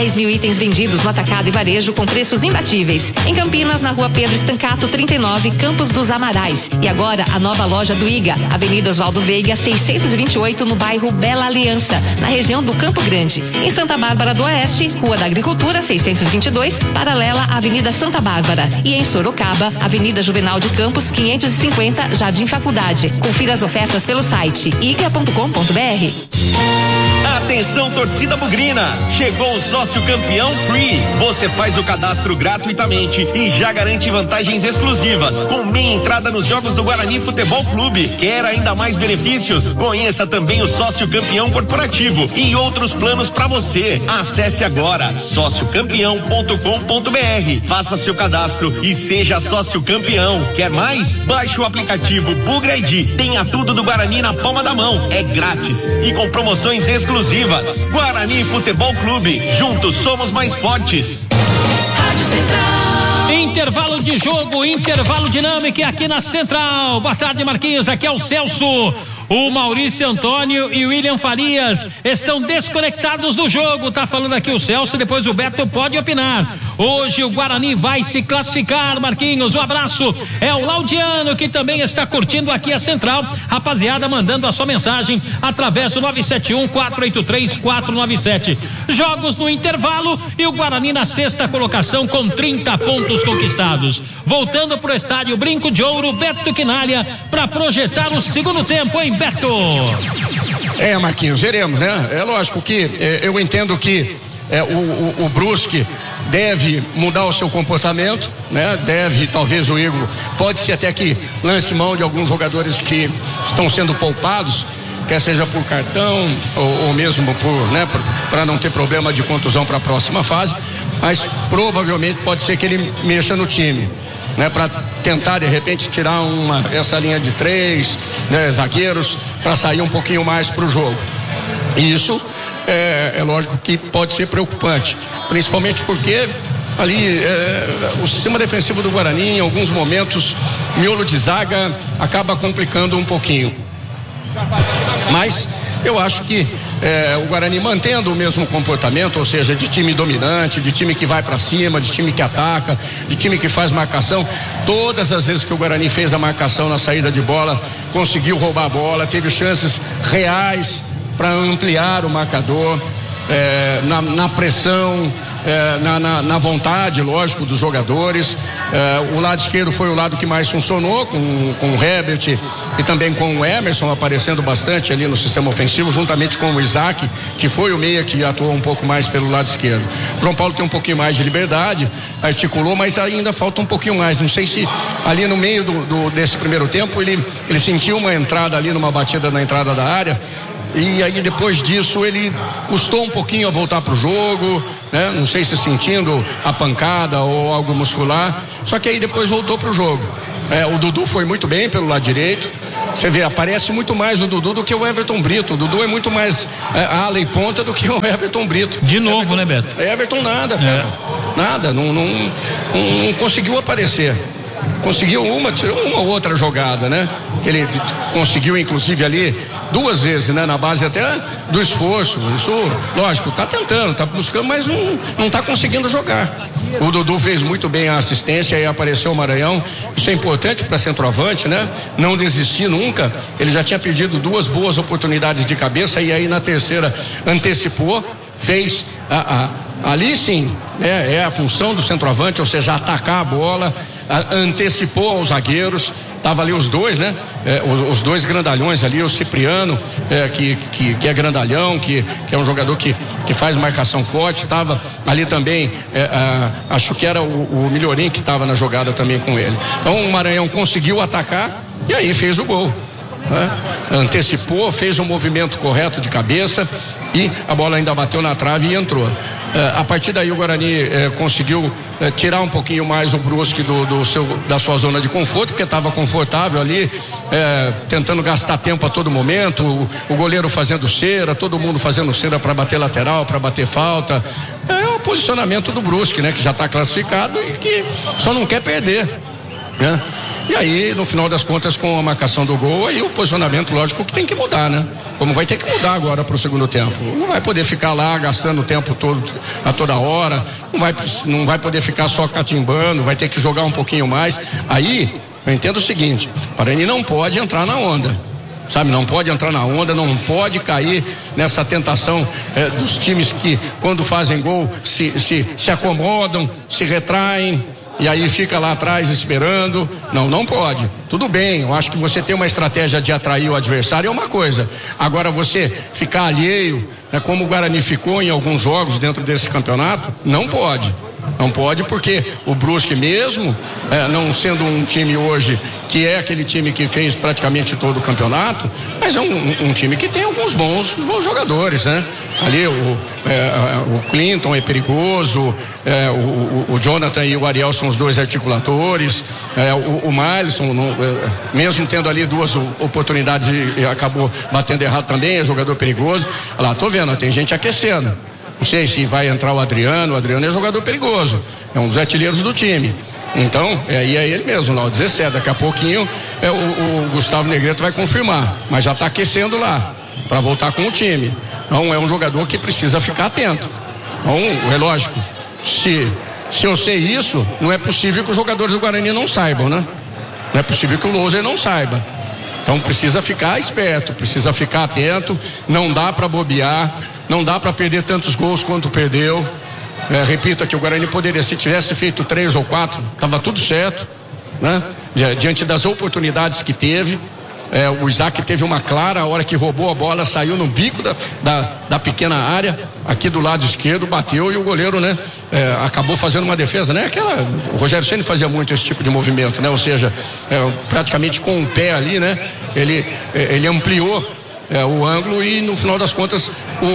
10.000 itens vendidos no atacado e varejo com preços imbatíveis. Em Campinas, na rua Pedro Estancato 39, Campos dos Amarais. E agora a nova loja do IGA, Avenida Oswaldo Veiga 628, no bairro Bela Aliança, na região do Campo Grande. Em Santa Bárbara do Oeste, Rua da Agricultura 622, paralela à Avenida Santa Bárbara. E em Sorocaba, Avenida Juvenal de Campos 550, Jardim Faculdade. Confira as ofertas pelo site iga.com.br. Atenção, torcida bugrina! Chegou o Sócio Campeão Free. Você faz o cadastro gratuitamente e já garante vantagens exclusivas, com meia entrada nos jogos do Guarani Futebol Clube. Quer ainda mais benefícios? Conheça também o Sócio Campeão Corporativo e outros planos para você. Acesse agora sociocampeão.com.br. Faça seu cadastro e seja sócio campeão. Quer mais? Baixe o aplicativo Bugra ID. Tenha tudo do Guarani na palma da mão. É grátis e com promoções exclusivas. Guarani Futebol Clube, juntos somos mais fortes. Rádio Central. Intervalo de jogo, intervalo dinâmico aqui na Central. Boa tarde, Marquinhos, aqui é o Celso. O Maurício Antônio e o William Farias estão desconectados do jogo. Tá falando aqui o Celso, depois o Beto pode opinar. Hoje o Guarani vai se classificar, Marquinhos. Um abraço. É o Laudiano que também está curtindo aqui a Central. Rapaziada, mandando a sua mensagem através do 971-483-497. Jogos no intervalo e o Guarani na sexta colocação com 30 pontos conquistados. Voltando pro estádio Brinco de Ouro, Beto Quinalha, para projetar o segundo tempo, hein, Beto? Marquinhos, veremos, né? É lógico que eu entendo que o Brusque deve mudar o seu comportamento, né? Deve, talvez o Igor, pode ser até que lance mão de alguns jogadores que estão sendo poupados, quer seja por cartão ou mesmo para não ter problema de contusão para a próxima fase, mas provavelmente pode ser que ele mexa no time, né, para tentar de repente tirar essa linha de 3, né, zagueiros, para sair um pouquinho mais para o jogo. E isso é lógico que pode ser preocupante, principalmente porque ali o sistema defensivo do Guarani, em alguns momentos, miolo de zaga acaba complicando um pouquinho. Mas eu acho que o Guarani mantendo o mesmo comportamento, ou seja, de time dominante, de time que vai para cima, de time que ataca, de time que faz marcação. Todas as vezes que o Guarani fez a marcação na saída de bola, conseguiu roubar a bola, teve chances reais para ampliar o marcador, na pressão, na vontade, lógico, dos jogadores. O lado esquerdo foi o lado que mais funcionou, com o Herbert e também com o Emerson aparecendo bastante ali no sistema ofensivo, juntamente com o Isaac, que foi o meia que atuou um pouco mais pelo lado esquerdo. O João Paulo tem um pouquinho mais de liberdade, articulou, mas ainda falta um pouquinho mais. Não sei se ali no meio desse primeiro tempo ele sentiu uma entrada ali, numa batida na entrada da área, e aí depois disso ele custou um pouquinho a voltar pro jogo, né? Não sei se sentindo a pancada ou algo muscular, só que aí depois voltou pro jogo. O Dudu foi muito bem pelo lado direito. Você vê, aparece muito mais o Dudu do que o Everton Brito. O Dudu é muito mais ala e ponta do que o Everton Brito. De novo, né, Beto? Everton nada, cara. Nada, não conseguiu aparecer. Conseguiu tirou uma ou outra jogada, né? Que ele conseguiu, inclusive, ali 2 vezes, né? Na base até do esforço. Isso, lógico, tá tentando, tá buscando, mas não tá conseguindo jogar. O Dudu fez muito bem a assistência e apareceu o Maranhão. Isso é importante para centroavante, né? Não desistir nunca. Ele já tinha perdido 2 boas oportunidades de cabeça e aí na terceira antecipou, fez ali sim, é a função do centroavante, ou seja, atacar a bola, antecipou aos zagueiros. Tava ali os dois, né? Os 2 grandalhões ali, o Cipriano, que é grandalhão, que é um jogador que faz marcação forte. Tava ali também, acho que era o Milhorim que estava na jogada também com ele. Então o Maranhão conseguiu atacar e aí fez o gol. Antecipou, fez um movimento correto de cabeça e a bola ainda bateu na trave e entrou. A partir daí o Guarani conseguiu tirar um pouquinho mais o Brusque da sua zona de conforto, porque estava confortável ali, tentando gastar tempo a todo momento, o goleiro fazendo cera, todo mundo fazendo cera para bater lateral, para bater falta. É o posicionamento do Brusque, né, que já está classificado e que só não quer perder, né? E aí, no final das contas, com a marcação do gol, aí o posicionamento, lógico, que tem que mudar, né? Como vai ter que mudar agora para o segundo tempo. Não vai poder ficar lá gastando o tempo todo, a toda hora, não vai poder ficar só catimbando, vai ter que jogar um pouquinho mais. Aí, eu entendo o seguinte, o Guarani não pode entrar na onda. Sabe, não pode entrar na onda, não pode cair nessa tentação dos times que, quando fazem gol, se acomodam, se retraem e aí fica lá atrás esperando. Não pode. Tudo bem, eu acho que você tem uma estratégia de atrair o adversário é uma coisa. Agora você ficar alheio, como o Guarani ficou em alguns jogos dentro desse campeonato, não pode. Não pode, porque o Brusque mesmo, não sendo um time hoje que é aquele time que fez praticamente todo o campeonato, mas é um time que tem alguns bons jogadores, né? Ali o Clinton é perigoso, o Jonathan e o Ariel são os dois articuladores, o Malisson, mesmo tendo ali duas oportunidades e acabou batendo errado também, é jogador perigoso. Olha lá, tô vendo, tem gente aquecendo. Não sei se vai entrar o Adriano é jogador perigoso, é um dos artilheiros do time. Então, e é ele mesmo lá, o 17, daqui a pouquinho o Gustavo Negreto vai confirmar, mas já está aquecendo lá, para voltar com o time. Então, é um jogador que precisa ficar atento. Então, é lógico, se eu sei isso, não é possível que os jogadores do Guarani não saibam, né? Não é possível que o Loser não saiba. Então precisa ficar esperto, precisa ficar atento, não dá para bobear, não dá para perder tantos gols quanto perdeu. Repito que o Guarani poderia, se tivesse feito 3 ou 4, estava tudo certo, né? Diante das oportunidades que teve. O Isaac teve uma clara, a hora que roubou a bola, saiu no bico da pequena área, aqui do lado esquerdo, bateu e o goleiro, né? Acabou fazendo uma defesa, né? O Rogério Ceni fazia muito esse tipo de movimento, né? Ou seja, praticamente com o pé ali, né? Ele ampliou o ângulo e no final das contas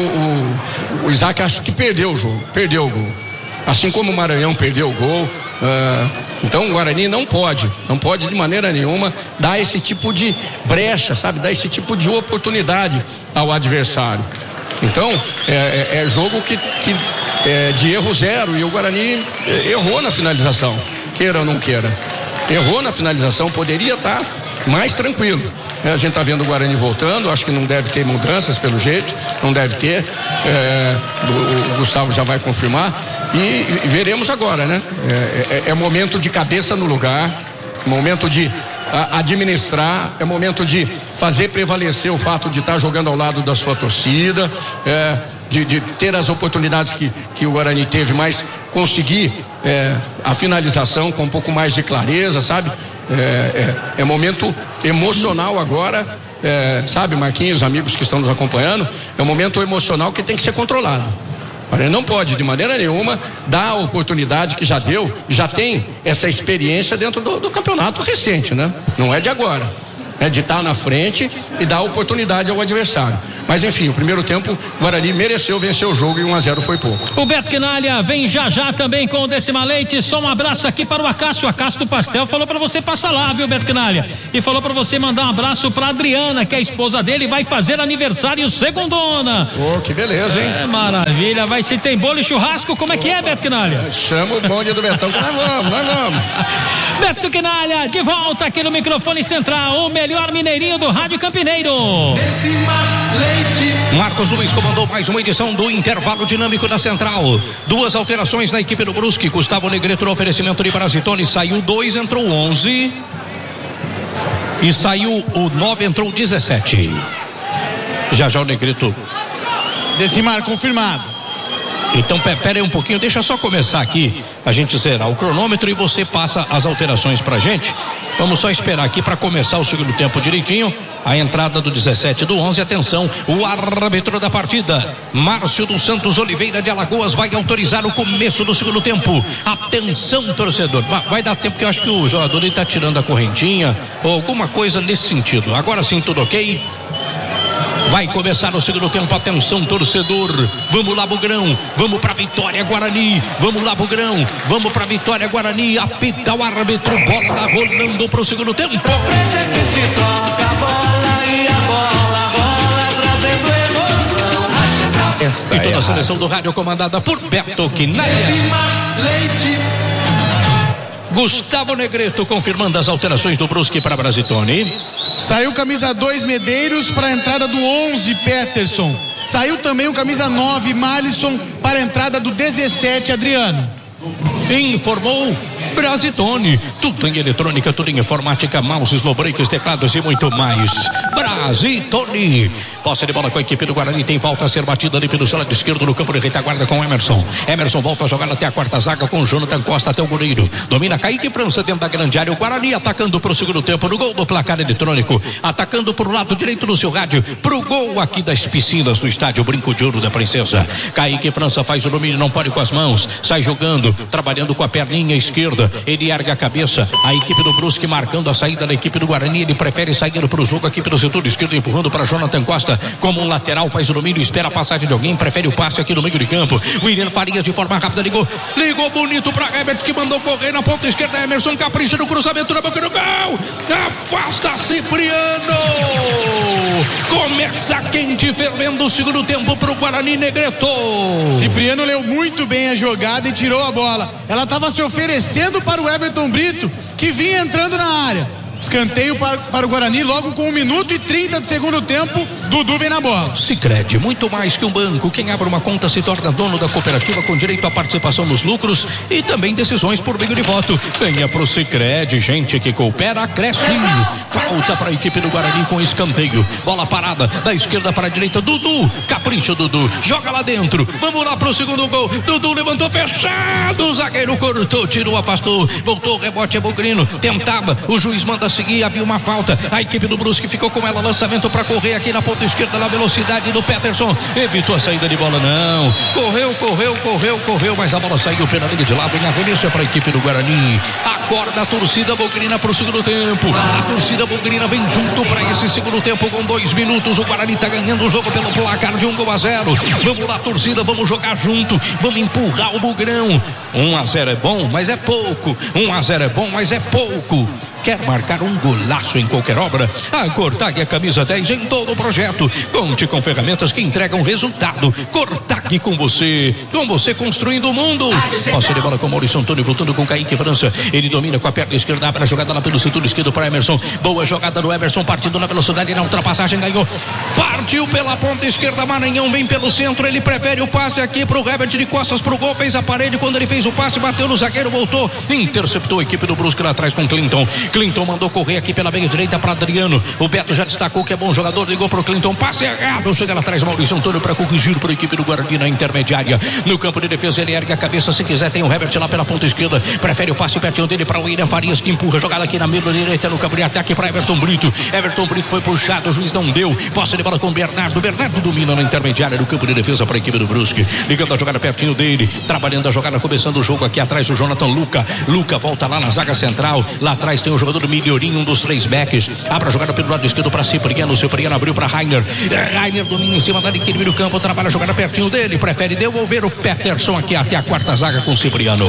o Isaac acho que perdeu o jogo, perdeu o gol. Assim como o Maranhão perdeu o gol. Então o Guarani não pode de maneira nenhuma dar esse tipo de brecha, sabe? Dar esse tipo de oportunidade ao adversário. Então é jogo que de erro zero, e o Guarani errou na finalização, queira ou não queira, errou na finalização, poderia estar mais tranquilo. A gente está vendo o Guarani voltando, acho que não deve ter mudanças pelo jeito, não deve ter, o Gustavo já vai confirmar e veremos agora, né? É momento de cabeça no lugar, momento de administrar, é momento de fazer prevalecer o fato de estar jogando ao lado da sua torcida, de ter as oportunidades que o Guarani teve, mas conseguir a finalização com um pouco mais de clareza, sabe? É momento emocional agora, sabe, Marquinhos, amigos que estão nos acompanhando, é um momento emocional que tem que ser controlado. Ele não pode de maneira nenhuma dar a oportunidade que já tem essa experiência dentro do campeonato recente, né? Não é de agora. É de estar na frente e dar oportunidade ao adversário. Mas enfim, o primeiro tempo o Guarani mereceu vencer o jogo e 1-0 foi pouco. O Beto Quinalha vem já também com o Decima Leite. Só um abraço aqui para o Acácio do Pastel, falou para você passar lá, viu, Beto Quinalha? E falou para você mandar um abraço para Adriana, que é a esposa dele, vai fazer aniversário segundona. Que beleza, hein? Maravilha, vai se tem bolo e churrasco, como é que é, Beto Quinalha? Chama o bonde do Betão que nós vamos. Beto Quinalha, de volta aqui no microfone central, o melhor mineirinho do Rádio Campineiro. Marcos Luiz comandou mais uma edição do Intervalo Dinâmico da Central. 2 alterações na equipe do Brusque. Gustavo Negreto no oferecimento de Brasitone, saiu 2, entrou 11. E saiu o 9, entrou 17. Já o Negreto. Decimar confirmado. Então, pera aí um pouquinho, deixa só começar aqui, a gente zerar o cronômetro e você passa as alterações pra gente. Vamos só esperar aqui para começar o segundo tempo direitinho. A entrada do 17 do 11, atenção, o árbitro da partida, Márcio dos Santos Oliveira de Alagoas, vai autorizar o começo do segundo tempo. Atenção, torcedor, vai dar tempo que eu acho que o jogador está tirando a correntinha ou alguma coisa nesse sentido. Agora sim, tudo ok? Vai começar o segundo tempo, atenção, torcedor. Vamos lá, Bugrão, vamos pra Vitória Guarani. Vamos lá, Bugrão, vamos pra Vitória Guarani. Apita o árbitro, bola rolando pro segundo tempo. E toda a seleção do rádio comandada por Beto Quinalha. Gustavo Negreto confirmando as alterações do Brusque para Brasitoni. Saiu camisa 2 Medeiros para a entrada do 11 Peterson. Saiu também o camisa 9 Marlisson para a entrada do 17 Adriano. Informou Brasitoni, tudo em eletrônica, tudo em informática, mouses, lowbreakers, teclados e muito mais. Brasitoni. Posse de bola com a equipe do Guarani, tem volta a ser batida ali pelo seu lado esquerdo no campo de retaguarda com Emerson. Emerson volta a jogar até a quarta zaga com Jonathan Costa até o goleiro. Domina Kaique França dentro da grande área. O Guarani atacando para o segundo tempo no gol do placar eletrônico. Atacando para o lado direito do seu rádio, para o gol aqui das piscinas do estádio Brinco de Ouro da Princesa. Kaique França faz o domínio, não pode com as mãos. Sai jogando, trabalhando com a perninha esquerda. Ele ergue a cabeça. A equipe do Brusque marcando a saída da equipe do Guarani. Ele prefere sair para o jogo aqui pelo setor esquerdo, empurrando para Jonathan Costa como um lateral, faz o domínio, espera a passagem de alguém, prefere o passe aqui no meio de campo. William Farias de forma rápida ligou bonito para Herbert, que mandou correr na ponta esquerda. Emerson capricha no cruzamento na boca do gol, afasta Cipriano. Começa quente, fervendo o segundo tempo para o Guarani. Negreto. Cipriano leu muito bem a jogada e tirou a bola. Ela estava se oferecendo para o Everton Brito, que vinha entrando na área. Escanteio para o Guarani, logo com 1 minuto e 30 de segundo tempo. Dudu vem na bola. Sicredi, muito mais que um banco. Quem abre uma conta se torna dono da cooperativa, com direito à participação nos lucros e também decisões por meio de voto. Venha pro Sicredi, gente que coopera, cresce. Falta para a equipe do Guarani com escanteio. Bola parada, da esquerda para a direita. Dudu, capricha Dudu, joga lá dentro. Vamos lá pro segundo gol. Dudu levantou fechado, o zagueiro cortou, tirou, afastou. Voltou, rebote é Bugrino. Tentava, o juiz manda seguir, havia uma falta. A equipe do Brusque ficou com ela, lançamento para correr aqui na ponta esquerda, na velocidade do Peterson. Evitou a saída de bola, não. Correu, mas a bola saiu pela linha de lado. Em arremesso é para a equipe do Guarani. Acorda a torcida bugrina para o segundo tempo. A torcida bugrina vem junto para esse segundo tempo com 2 minutos. O Guarani está ganhando o jogo pelo placar de 1-0. Vamos lá, torcida, vamos jogar junto. Vamos empurrar o Bugrão. 1-0 é bom, mas é pouco. 1-0 é bom, mas é pouco. Quer marcar um golaço em qualquer obra? A Cortag é a camisa 10 em todo o projeto. Conte com ferramentas que entregam resultado. Cortag com você construindo o mundo. Posse de bola com Maurício Antônio, voltando com Kaique França. Ele domina com a perna esquerda, abre a jogada lá pelo setor esquerdo para Emerson. Boa jogada do Emerson, partindo na velocidade, na ultrapassagem, ganhou. Partiu pela ponta esquerda, Maranhão vem pelo centro, ele prefere o passe aqui para o Herbert, de costas para o gol, fez a parede. Quando ele fez o passe, bateu no zagueiro, voltou, interceptou a equipe do Brusque lá atrás com Clinton. Clinton mandou correr aqui pela meia direita para Adriano. O Beto já destacou que é bom jogador, ligou para o Clinton, passe errado, chega lá atrás Maurício Antônio para corrigir para a equipe do Guarani na intermediária. No campo de defesa ele ergue a cabeça, se quiser tem o Herbert lá pela ponta esquerda, prefere o passe pertinho dele para o William Farias, que empurra a jogada aqui na meia direita no campo de ataque para Everton Brito. Everton Brito foi puxado, o juiz não deu, posse de bola com Bernardo domina na intermediária no campo de defesa para a equipe do Brusque, ligando a jogada pertinho dele, trabalhando a jogada, começando o jogo aqui atrás o Jonathan Luca volta lá na zaga central, lá atrás tem o jogador Melhorinho, um dos 3 backs, abre a jogada pelo lado esquerdo para Cipriano abriu para Rainer domina em cima da equipe do campo, trabalha a jogada pertinho dele, prefere devolver o Peterson aqui até a quarta zaga com Cipriano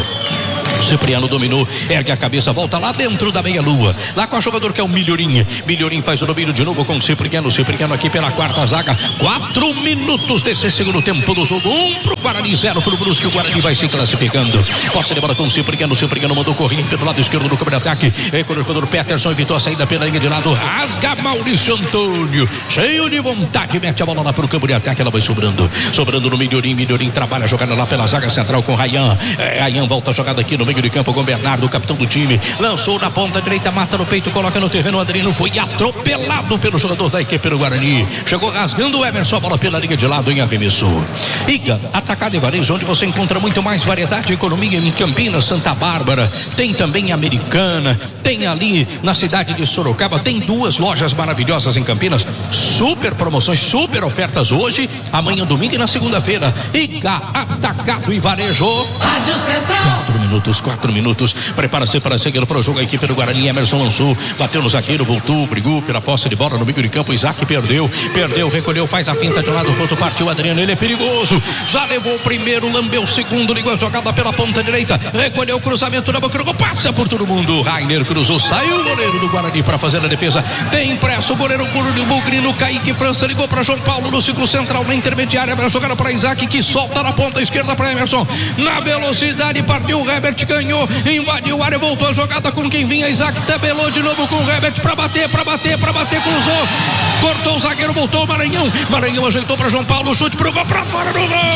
dominou, ergue a cabeça, volta lá dentro da meia-lua, lá com o jogador que é o Melhorinho faz o domínio de novo com o Cipriano aqui pela quarta zaga. 4 minutos desse segundo tempo do jogo, 1 pro Guarani, 0 pro Brusque. O Guarani vai se classificando. Posse de bola com o Cipriano mandou correr pelo lado esquerdo do campo de ataque, quando o jogador Peterson evitou a saída pela linha de lado, rasga Maurício Antônio, cheio de vontade, mete a bola lá pro campo de ataque, ela vai sobrando no Melhorinho trabalha a jogada lá pela zaga central com Rayan volta a jogada aqui no meio de campo com Bernardo, o capitão do time, lançou na ponta direita, mata no peito, coloca no terreno, o Adriano foi atropelado pelo jogador da equipe do Guarani, chegou rasgando o Emerson, a bola pela linha de lado em arremesso. Iga, atacado e varejo, onde você encontra muito mais variedade e economia em Campinas, Santa Bárbara, tem também Americana, tem ali na cidade de Sorocaba, tem 2 lojas maravilhosas em Campinas, super promoções, super ofertas hoje, amanhã domingo e na segunda-feira. Iga, atacado e varejo. Rádio Central. 4 minutos, prepara-se para seguir para o jogo a equipe do Guarani. Emerson lançou, bateu no zagueiro, voltou, brigou pela posse de bola no meio de campo. Isaac perdeu, recolheu, faz a finta de um lado pro outro, partiu Adriano, ele é perigoso, já levou o primeiro, lambeu o segundo, ligou a jogada pela ponta direita, recolheu o cruzamento na boca do gol, passa por todo mundo. Rainer cruzou, saiu o goleiro do Guarani para fazer a defesa, tem impresso o goleiro Bugrino, Kaique França ligou para João Paulo no ciclo central, na intermediária, a jogada para Isaac, que solta na ponta esquerda para Emerson, na velocidade partiu o Herbert, ganhou, invadiu a área, voltou a jogada com quem vinha, Isaac tabelou de novo com o Herbert pra bater, cruzou, cortou o zagueiro, voltou o Maranhão ajeitou pra João Paulo, chute pro gol, pra fora do gol!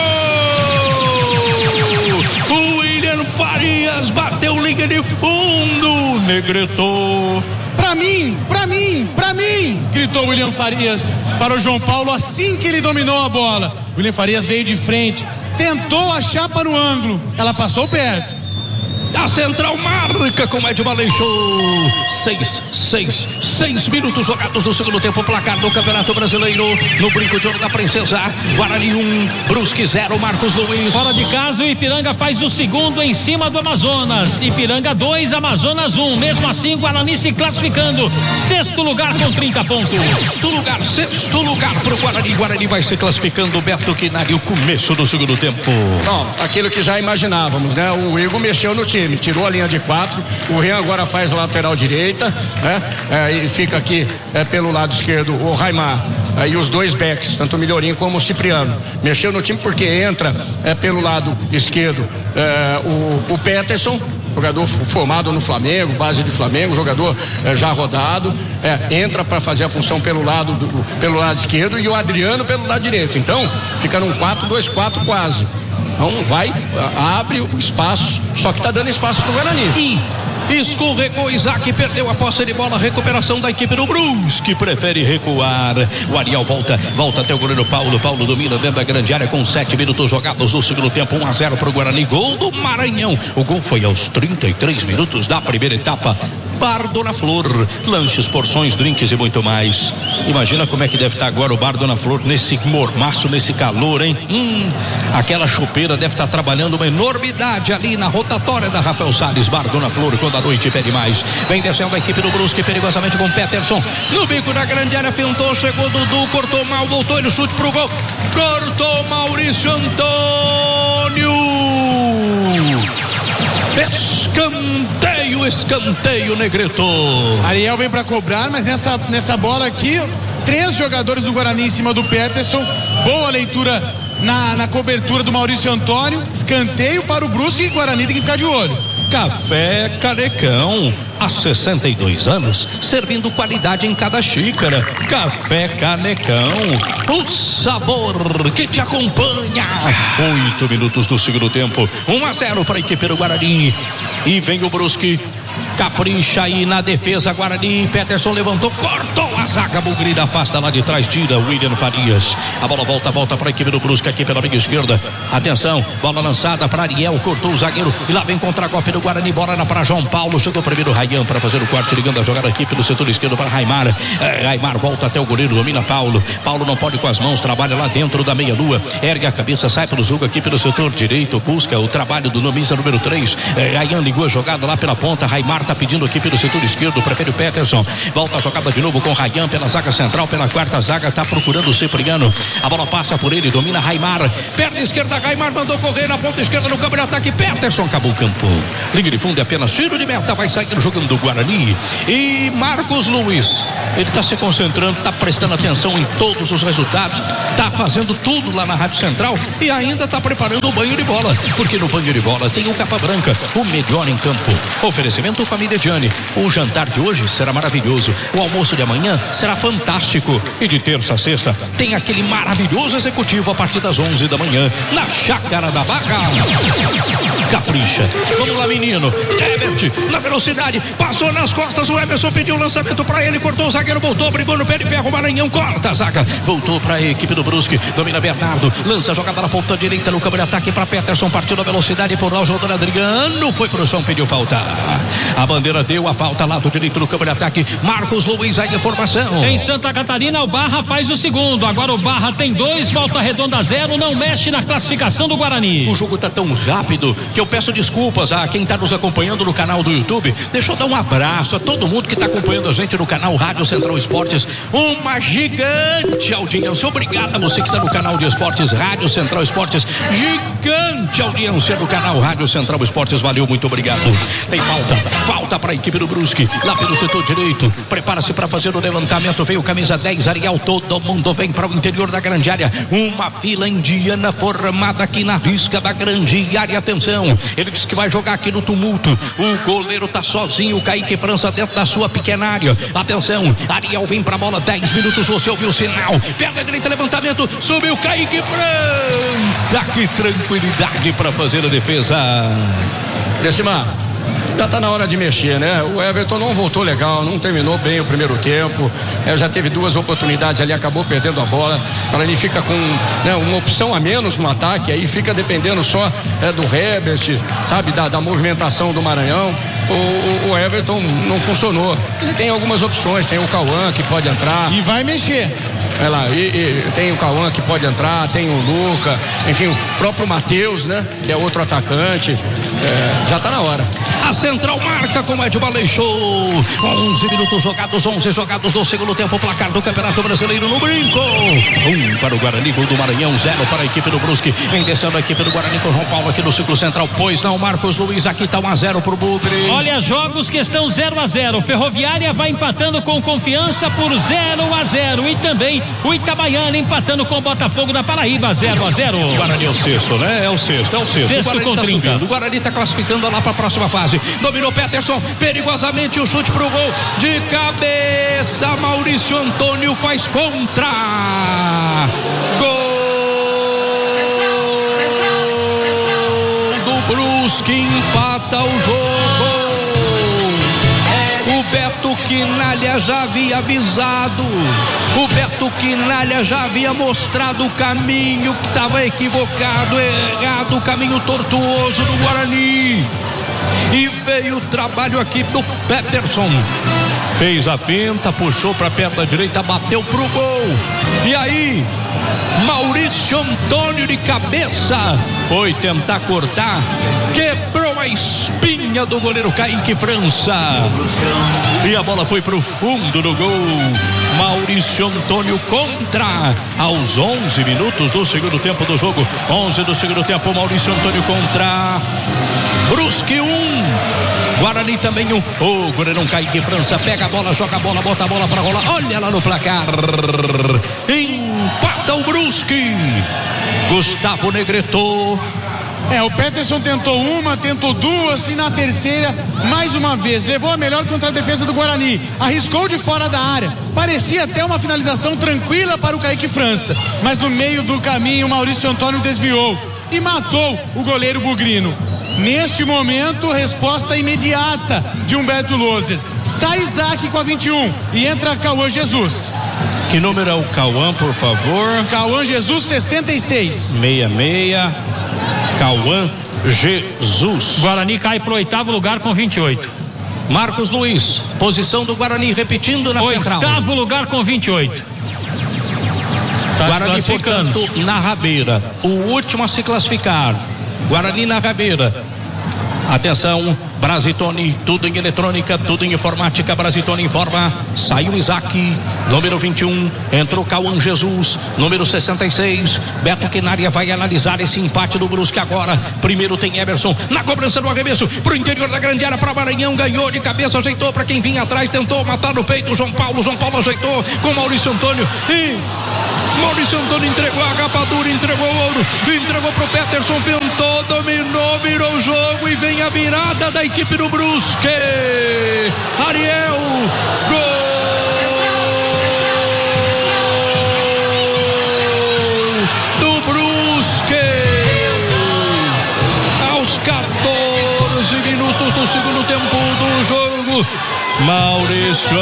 O William Farias bateu linha de fundo, Negreto. Pra mim, gritou William Farias para o João Paulo assim que ele dominou a bola. William Farias veio de frente, tentou a chapa no ângulo, ela passou perto. A central marca com Ed Baleixo. 6 minutos jogados no segundo tempo. Placar do Campeonato Brasileiro. No Brinco de Ouro da Princesa. Guarani 1, Brusque 0. Marcos Luiz. Fora de casa, o Ipiranga faz o segundo em cima do Amazonas. Ipiranga 2, Amazonas 1. Mesmo assim, Guarani se classificando. 6º lugar com 30 pontos. 6º lugar pro Guarani. Guarani vai se classificando. Beto Quinari, o começo do segundo tempo. Não, aquilo que já imaginávamos, né? O Igor mexeu no time, tirou a linha de 4. O Rian agora faz a lateral direita, né? E fica aqui pelo lado esquerdo o Raimar, e os dois backs, tanto o Melhorinho como o Cipriano. Mexeu no time porque entra pelo lado esquerdo o Peterson, jogador formado no Flamengo, base de Flamengo, jogador já rodado, entra para fazer a função pelo lado esquerdo, e o Adriano pelo lado direito. Então fica num 4-2-4 quase. Então abre o espaço, só que está dando espaço pro Guarani. Escorregou Isaac, perdeu a posse de bola, recuperação da equipe do Brusque, prefere recuar. O Ariel volta até o goleiro Paulo domina dentro da grande área com 7 minutos jogados no segundo tempo, 1-0 pro Guarani, gol do Maranhão. O gol foi aos 33 minutos da primeira etapa. Bar Dona Flor, lanches, porções, drinks e muito mais. Imagina como é que deve estar agora o Bar Dona Flor nesse mormaço, nesse calor, hein? Aquela chopeira deve estar trabalhando uma enormidade ali na rotatória da Rafael Salles. Bar Dona Flor, quando a noite pede mais. Vem descendo a equipe do Brusque perigosamente com Peterson no bico da grande área, fintou, chegou Dudu, cortou mal, voltou ele, chute pro gol, cortou Maurício Antônio. Escanteio, Negreto. Ariel vem pra cobrar, mas nessa bola aqui, 3 jogadores do Guarani em cima do Peterson. Boa leitura na cobertura do Maurício Antônio. Escanteio para o Brusque, e Guarani tem que ficar de olho. Café Canecão, há 62 anos, servindo qualidade em cada xícara. Café Canecão, o sabor que te acompanha. 8 minutos do segundo tempo, 1-0 para a equipe do Guarani. E vem o Brusque, capricha aí na defesa. Guarani, Peterson levantou, cortou a zaga, Bugrina afasta lá de trás, tira William Farias. A bola volta para a equipe do Brusque aqui pela meia esquerda. Atenção, bola lançada para Ariel, cortou o zagueiro e lá vem contra-golpe do Guarani, bola para João Paulo, chegou primeiro Rayan para fazer o corte, ligando a jogada aqui pelo setor esquerdo para Raimar. Raimar volta até o goleiro, domina Paulo não pode com as mãos, trabalha lá dentro da meia-lua, ergue a cabeça, sai pelo jogo aqui pelo setor direito, busca o trabalho do Nomisa número 3. Rayan ligou a jogada lá pela ponta, Raimar tá pedindo aqui pelo setor esquerdo, prefere o Peterson, volta a jogada de novo com Rayan pela zaga central, pela quarta zaga, tá procurando o Cipriano, a bola passa por ele, domina Raimar, perna esquerda, Raimar mandou correr na ponta esquerda no campo de ataque, Peterson acabou o campo. Linha de fundo é apenas tiro de meta, vai sair jogando o Guarani. E Marcos Luiz, ele está se concentrando, está prestando atenção em todos os resultados, está fazendo tudo lá na Rádio Central e ainda está preparando o banho de bola, porque no banho de bola tem o Capa Branca, o melhor em campo. Oferecimento Família Gianni. O jantar de hoje será maravilhoso, o almoço de amanhã será fantástico e de terça a sexta tem aquele maravilhoso executivo a partir das 11 da manhã na Chácara da Barra. Capricha. Vamos lá, menino. Herbert, na velocidade, passou nas costas, o Emerson pediu o lançamento pra ele, cortou o zagueiro, voltou, brigou no pé de ferro, o Maranhão corta a zaga, voltou pra equipe do Brusque, domina Bernardo, lança a jogada na ponta direita no campo de ataque pra Peterson, partiu na velocidade por lá, o jogador Adriano foi pro chão, pediu falta. A bandeira deu a falta, lado direito no campo de ataque, Marcos Luiz, aí a formação. Em Santa Catarina, o Barra faz o segundo, agora o Barra tem 2, Volta Redonda 0, não mexe na classificação do Guarani. O jogo tá tão rápido que eu peço desculpas a quem tá nos acompanhando no canal do YouTube. Deixa eu dar um abraço a todo mundo que tá acompanhando a gente no canal Rádio Central Esportes. Uma gigante audiência. Obrigado a você que tá no canal de esportes Rádio Central Esportes. Gigante audiência no canal Rádio Central Esportes. Valeu, muito obrigado. Tem falta para a equipe do Brusque, lá pelo setor direito. Prepara-se para fazer o levantamento. Veio camisa 10, Ariel. Todo mundo vem para o interior da grande área. Uma fila indiana formada aqui na risca da grande área. Atenção, ele Ele disse que vai jogar aqui no tumulto. O goleiro tá sozinho, o Kaique França dentro da sua pequena área. Atenção, Ariel vem pra bola, 10 minutos, você ouviu o sinal. Perna direita, levantamento, subiu Kaique França. Que tranquilidade para fazer a defesa. Decimar, já está na hora de mexer, né? O Everton não voltou legal, não terminou bem o primeiro tempo, já teve 2 oportunidades ali, acabou perdendo a bola. Agora ele fica com, né, uma opção a menos no ataque, aí fica dependendo só do Herbert, sabe, da movimentação do Maranhão. O Everton não funcionou. Ele tem algumas opções, tem o Cauã que pode entrar. E vai mexer. Olha lá, e tem o Cauã que pode entrar, tem o Luca, enfim, o próprio Matheus, né? Que é outro atacante. Já está na hora. A central marca com Ed Baleixou. 11 minutos jogados, 11 jogados no segundo tempo. Placar do Campeonato Brasileiro no Brinco. 1 para o Guarani, gol do Maranhão, 0 para a equipe do Brusque. Vem descendo a equipe do Guarani com o João Paulo aqui no ciclo central. Pois não, Marcos Luiz, aqui está 1-0 para o Bugre. Olha, jogos que estão 0-0. Ferroviária vai empatando com Confiança por 0-0. E também o Itabaiana empatando com o Botafogo da Paraíba, 0-0. O Guarani é o sexto, né? É o sexto. Sexto com 30. O Guarani está classificando lá para a próxima fase. Dominou Peterson, perigosamente o chute pro gol. De cabeça, Maurício Antônio faz contra. Gol do Brusque, empata o jogo. O Beto Quinalha já havia avisado. O Beto Quinalha já havia mostrado o caminho que estava equivocado, errado, o caminho tortuoso do Guarani. E veio o trabalho aqui do Peterson. Fez a finta, puxou para a perna direita, bateu pro gol. E aí, Maurício Antônio de cabeça foi tentar cortar, quebrou a espinha do goleiro Kaique França. E a bola foi pro fundo do gol. Maurício Antônio contra. Aos 11 minutos do segundo tempo do jogo. 11 do segundo tempo, Maurício Antônio contra. Brusque 1. Guarani também 1. O goleirão Kaique França pega a bola, joga a bola, bota a bola pra rolar. Olha lá no placar. Empata o Brusque. Gustavo Negreto. O Peterson tentou uma, tentou duas e na terceira, mais uma vez, levou a melhor contra a defesa do Guarani, arriscou de fora da área, parecia até uma finalização tranquila para o Kaique França, mas no meio do caminho o Maurício Antônio desviou e matou o goleiro bugrino. Neste momento, resposta imediata de Humberto Loser. Sai Isaac com a 21 e entra Cauã Jesus. Que número é o Cauã, por favor? Cauã Jesus, 66. 66. Cauã Jesus. Guarani cai para o 8º lugar com 28. Marcos Luiz, posição do Guarani, repetindo na central. 8º lugar com 28. Tá Guarani, portanto, na rabeira. O último a se classificar. Guarani na rabeira. Atenção, Brasitone, tudo em eletrônica, tudo em informática. Brasitone informa. Saiu Isaac, número 21. Entrou Cauã Jesus, número 66. Beto Quinalha vai analisar esse empate do Brusque agora. Primeiro tem Emerson na cobrança do arremesso pro interior da grande área para Maranhão. Ganhou de cabeça, ajeitou para quem vinha atrás, tentou matar no peito. João Paulo ajeitou com Maurício Antônio. E Maurício Antônio entregou a rapadura, entregou o ouro, entregou pro Peterson, tentou, dominou, virou o jogo e vem a virada da equipe do Brusque. Ariel, gol do Brusque. Aos 14 minutos do segundo tempo do jogo, Maurício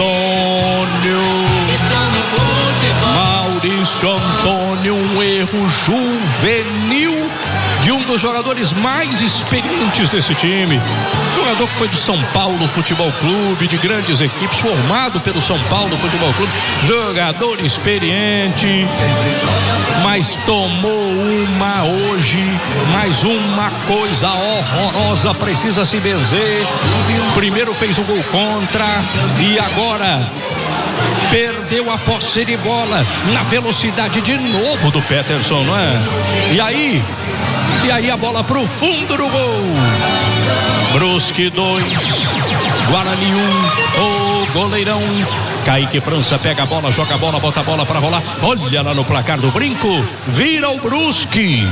Antônio, um erro juvenil de um dos jogadores mais experientes desse time. Jogador que foi do São Paulo Futebol Clube, de grandes equipes, formado pelo São Paulo Futebol Clube. Jogador experiente, mas tomou uma hoje, mais uma coisa horrorosa, precisa se benzer. Primeiro fez um gol contra e agora perdeu a posse de bola na velocidade de novo do Peterson, não é? E aí a bola pro fundo do gol. Brusque 2, Guarani 1, o goleirão Kaique França pega a bola, joga a bola, bota a bola para rolar. Olha lá no placar do Brinco, vira o Brusque.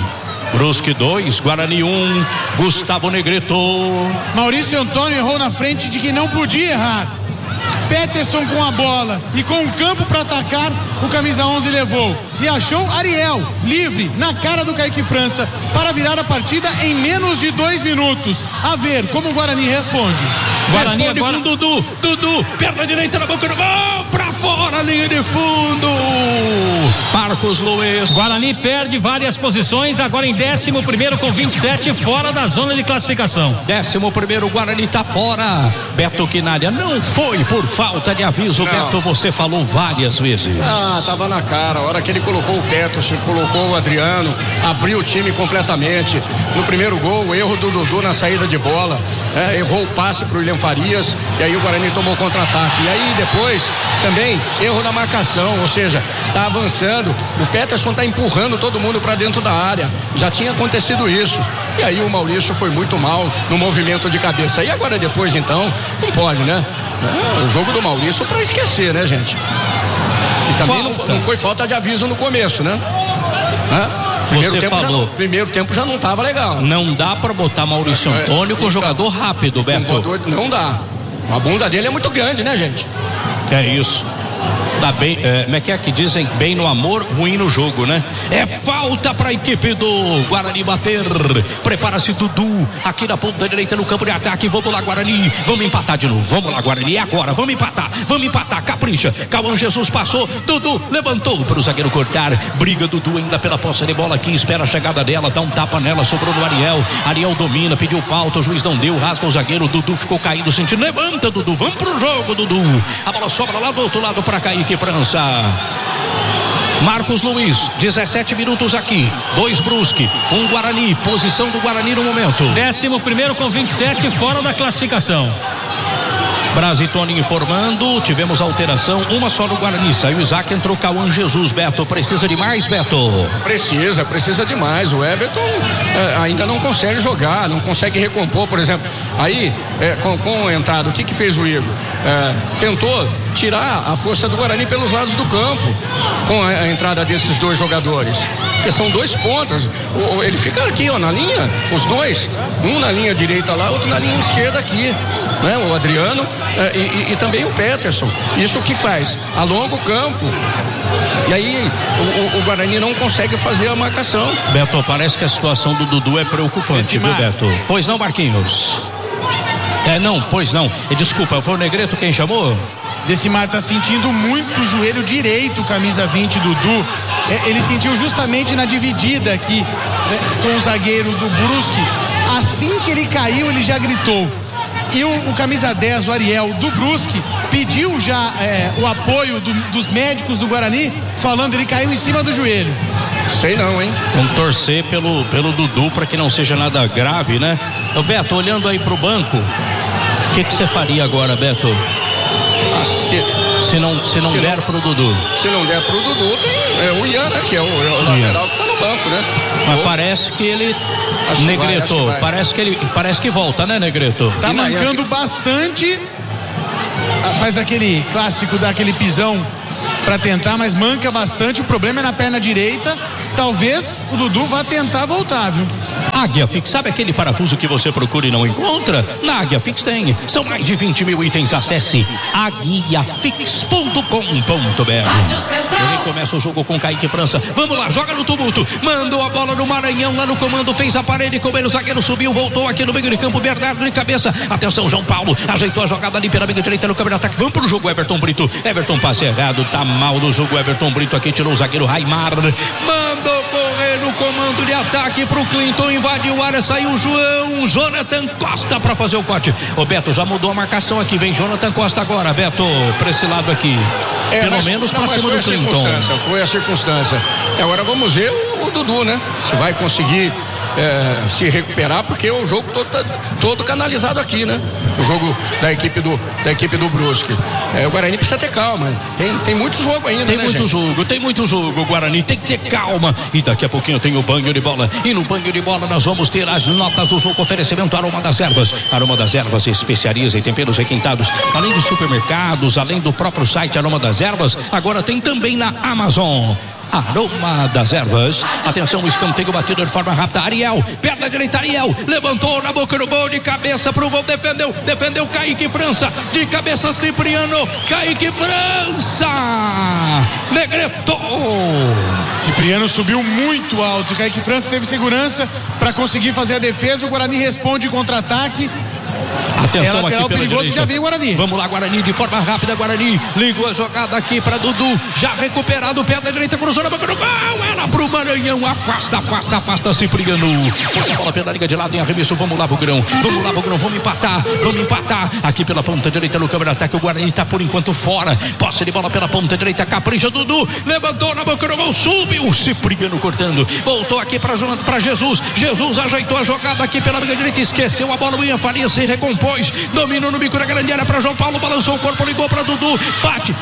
Brusque 2, Guarani 1, Gustavo Negrito. Maurício Antônio errou na frente de quem não podia errar. Peterson com a bola e com o campo para atacar, o camisa 11 levou e achou Ariel livre na cara do Kaique França para virar a partida em menos de 2 minutos. A ver como o Guarani responde. Guarani agora com Dudu, perna direita na boca do gol, pra fora, linha de fundo. Marcos Luiz. Guarani perde várias posições, agora em 11º com 27, fora da zona de classificação. 11º, Guarani tá fora. Beto Quinalha, não foi por falta de aviso, não. Beto, você falou várias vezes. Tava na cara, a hora que ele colocou o Peterson, colocou o Adriano, abriu o time completamente. No primeiro gol, o erro do Dudu na saída de bola, errou o passe pro William Farias, e aí o Guarani tomou contra-ataque. E aí depois, também, erro na marcação, ou seja, tá avançando, o Peterson tá empurrando todo mundo para dentro da área, já tinha acontecido isso, e aí o Maurício foi muito mal no movimento de cabeça. E agora depois, então, não pode, né? O jogo do Maurício para esquecer, né, gente? E também não foi falta de aviso no começo, né? Primeiro tempo já não estava legal. Não dá para botar Maurício Antônio com jogador rápido, Beto. Não dá. A bunda dele é muito grande, né, gente? É isso. Tá bem, como é que dizem? Bem no amor, ruim no jogo, né? É falta para a equipe do Guarani bater. Prepara-se Dudu aqui na ponta direita no campo de ataque. Vamos lá, Guarani, vamos empatar de novo. Vamos lá, Guarani, é agora, vamos empatar, capricha. Cauã Jesus passou, Dudu levantou para o zagueiro cortar. Briga Dudu ainda pela posse de bola aqui, espera a chegada dela, dá um tapa nela, sobrou no Ariel. Ariel domina, pediu falta, o juiz não deu, rasga o zagueiro. Dudu ficou caído, sentindo, levanta Dudu, vamos pro jogo, Dudu. A bola sobra lá do outro lado para Kaique França. Marcos Luiz, 17 minutos aqui, 2 Brusque, 1 Guarani, posição do Guarani no momento. 11º com 27, fora da classificação. Brasitone informando, tivemos alteração, uma só no Guarani, saiu Isaac, entrou Cauã Jesus. Beto, precisa de mais, Beto? Precisa demais. O Everton ainda não consegue jogar, não consegue recompor, por exemplo. Aí, com a entrada, o que fez o Igor? Tentou tirar a força do Guarani pelos lados do campo, com a entrada desses 2 jogadores, porque são 2 pontas. Ele fica aqui, na linha, os 2, um na linha direita lá, outro na linha esquerda aqui, né? O Adriano e também o Peterson. Isso que faz? Alonga o campo. E aí o Guarani não consegue fazer a marcação. Beto, parece que a situação do Dudu é preocupante, viu, Beto? Pois não, Marquinhos? Pois não. Desculpa, foi o Negreto quem chamou? Decimar tá sentindo muito o joelho direito, camisa 20, Dudu. Ele sentiu justamente na dividida aqui, né, com o zagueiro do Brusque. Assim que ele caiu, ele já gritou. E o camisa 10, o Ariel, do Brusque, pediu já o apoio dos médicos do Guarani, falando, ele caiu em cima do joelho. Sei não, hein? Vamos torcer pelo Dudu para que não seja nada grave, né? Ô Beto, olhando aí pro banco, o que você faria agora, Beto? Se não der pro Dudu. Se não der pro Dudu, tem o Ian, né? Que é o lateral que tá no banco, né? Mas parece que ele... Negreto, parece que volta, né, Negreto? Tá mancando bastante. Faz aquele clássico, dá aquele pisão pra tentar, mas manca bastante. O problema é na perna direita. Talvez o Dudu vá tentar voltar, viu? Águia Fix, sabe aquele parafuso que você procura e não encontra? Na Águia Fix tem. São mais de 20 mil itens. Acesse aguiafix.com.br. Ele começa o jogo com Kaique França. Vamos lá, joga no tumulto. Mandou a bola no Maranhão, lá no comando, fez a parede, comendo o zagueiro, subiu, voltou aqui no meio de campo. Bernardo de cabeça. Atenção, João Paulo. Ajeitou a jogada ali pela meia direita no câmera de ataque. Vamos pro jogo, Everton Brito. Everton passe errado, tá mal no jogo. Everton Brito aqui tirou o zagueiro Raimar. Mandou correr no comando de ataque pro Clinton, invadiu a área, saiu o Jonathan Costa pra fazer o corte. O Beto já mudou a marcação aqui, vem Jonathan Costa agora, Beto, pra esse lado aqui. Pelo menos pra cima do Clinton. Foi a circunstância. Agora vamos ver o Dudu, né? Se vai conseguir se recuperar, porque o jogo todo canalizado aqui, né? O jogo da equipe do Brusque. O Guarani precisa ter calma. Tem muito jogo ainda, tem muito jogo, Guarani tem que ter calma. E daqui a pouquinho tem o banho de bola. E no banho de bola nós vamos ter as notas do jogo. Oferecimento Aroma das Ervas. Aroma das Ervas se especializa em temperos requintados. Além dos supermercados, além do próprio site Aroma das Ervas, agora tem também na Amazon. aroma das ervas. Atenção, o escanteio batido de forma rápida. Ariel, perna direita, Ariel, levantou na boca do gol, de cabeça pro gol, defendeu Kaique França, de cabeça Cipriano, Kaique França, Negreto. Cipriano subiu muito alto, Kaique França teve segurança para conseguir fazer a defesa, o Guarani responde contra-ataque. Atenção aqui pela direita. Já veio o Guarani. Vamos lá, Guarani, de forma rápida, Guarani ligou a jogada aqui para Dudu, já recuperado, pé da direita, cruzou na boca do gol, era pro Maranhão, afasta Cipriano. Essa bola pela liga de lado em arremesso, vamos lá, Bugrão, vamos empatar, aqui pela ponta direita no câmera ataque, o Guarani tá por enquanto fora, posse de bola pela ponta direita, capricha Dudu, levantou na boca do gol, subiu o Cipriano cortando, voltou aqui para Jesus ajeitou a jogada aqui pela liga direita, esqueceu a bola, o William Farias se recompôs, dominou no bico da grande área para João Paulo, balançou o corpo, ligou para Dudu, bate,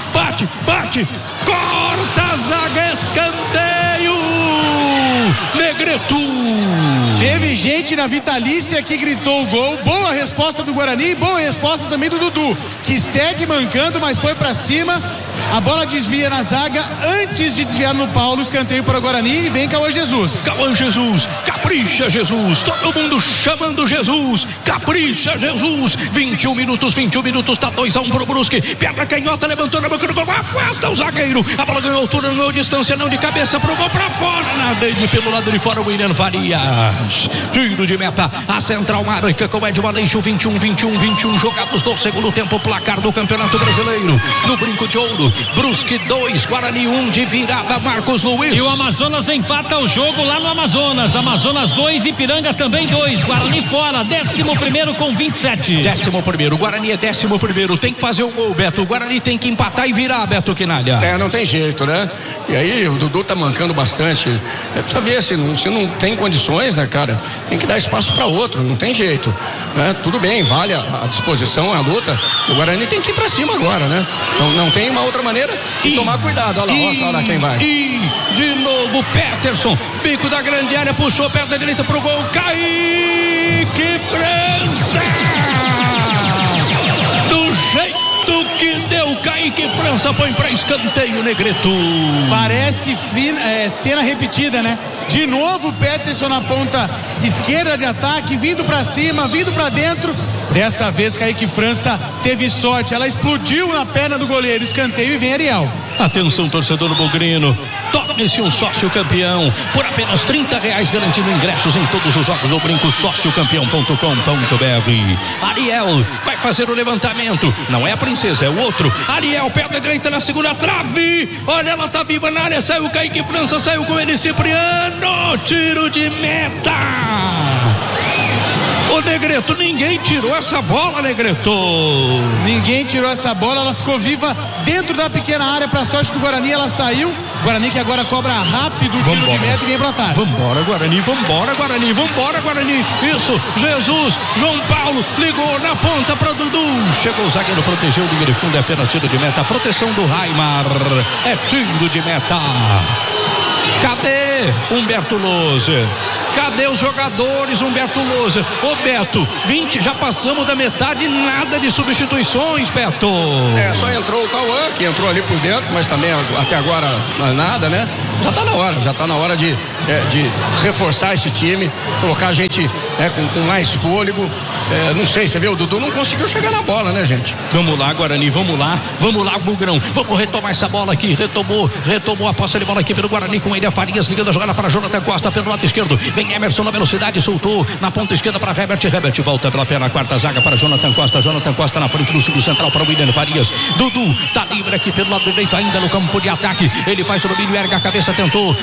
corta a zaga, escanteio, Negreto. Teve gente na vitalícia que gritou o gol, boa resposta do Guarani, boa resposta também do Dudu, que segue mancando, mas foi para cima, a bola desvia na zaga, antes de desviar no Paulo, escanteio para o Guarani e vem Cauã Jesus, capricha Jesus, todo mundo chamando Jesus, capricha Jesus, 21 minutos, tá 2-1 pro Brusque, perna canhota, levantou na boca do gol, afasta o zagueiro, a bola ganhou altura, ganhou distância, não de cabeça pro gol, pra fora, na rede, pelo lado de fora, o William Farias, tiro de meta, a central marca com o Ed Valeixo, 21 jogados do segundo tempo, placar do Campeonato Brasileiro, no Brinco de Ouro, Brusque 2, Guarani 1 de virada, Marcos Luiz. E o Amazonas empata o jogo lá no Amazonas 2, Ipiranga também 2, Guarani fora, 11º com 27. 11º, o Guarani é 11º, tem que fazer o gol, Beto, o Guarani tem que empatar e virar, Beto Quinalha. Não tem jeito, né? E aí o Dudu tá mancando bastante, precisa ver se não tem condições, né, cara, tem que dar espaço para outro, não tem jeito, né? Tudo bem, vale a disposição, a luta, o Guarani tem que ir para cima agora, né? Não tem uma outra maneira de tomar cuidado, olha lá quem vai. E de novo Peterson, bico da grande área, puxou perto da direita pro gol, Kaique França, do jeito que deu, Kaique França põe pra escanteio, Negreto. Parece cena repetida, né? De novo Peterson na ponta esquerda de ataque, vindo pra cima, vindo pra dentro. Dessa vez Kaique França teve sorte, ela explodiu na perna do goleiro, escanteio e vem Ariel. Atenção, torcedor bugrino, torne-se um sócio campeão por apenas R$30, garantindo ingressos em todos os jogos do Brinco, sociocampeão.com.br. Ariel vai fazer o levantamento, não é a princesa, é o outro. Ariel, perna direita na segunda trave, olha, ela tá viva na área, saiu Kaique França, saiu com ele Cipriano, tiro de meta. Ô Negreto, ninguém tirou essa bola, Negreto. Ninguém tirou essa bola, ela ficou viva dentro da pequena área, pra sorte do Guarani, ela saiu. Guarani que agora cobra rápido o tiro de meta e vem pro ataque. Vambora, Guarani. Isso, Jesus, João Paulo, ligou na ponta pra Dudu. Chegou o zagueiro, protegeu, linha de fundo, é apenas tiro de meta. A proteção do Raimar, é tiro de meta. Cadê Humberto Lousa? Cadê os jogadores, Humberto Lousa? Ô Beto, 20, já passamos da metade, nada de substituições, Beto. Só entrou o Cauã, que entrou ali por dentro, mas também até agora nada, né? Já tá na hora de reforçar esse time, colocar a gente com mais fôlego. Não sei, você vê, o Dudu não conseguiu chegar na bola, né, gente? Vamos lá, Guarani, vamos lá, Bugrão, vamos retomar essa bola aqui, retomou a posse de bola aqui pelo Guarani com ele, Farias ligando a jogada para Jonathan Costa pelo lado esquerdo, vem Emerson na velocidade, soltou na ponta esquerda para Herbert volta pela perna, quarta zaga para Jonathan Costa na frente do segundo central para William Farias, Dudu tá livre aqui pelo lado direito ainda no campo de ataque, ele faz o domínio, erga a cabeça, tentou